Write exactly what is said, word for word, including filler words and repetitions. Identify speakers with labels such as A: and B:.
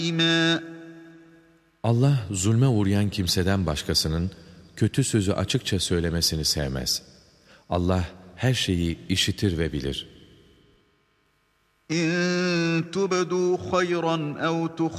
A: Allah zulme uğrayan kimseden başkasının kötü sözü açıkça söylemesini sevmez. Allah her şeyi işitir ve bilir.
B: İn tubdu hayran ev